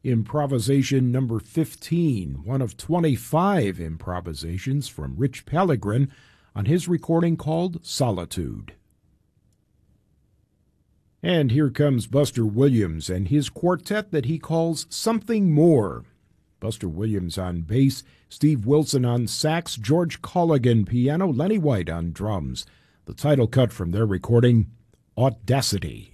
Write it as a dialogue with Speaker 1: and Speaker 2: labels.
Speaker 1: Improvisation number 15, one of 25 improvisations from Rich Pellegrin on his recording called Solitude. And here comes Buster Williams and his quartet that he calls Something More. Buster Williams on bass, Steve Wilson on sax, George Colligan piano, Lenny White on drums. The title cut from their recording, Audacity.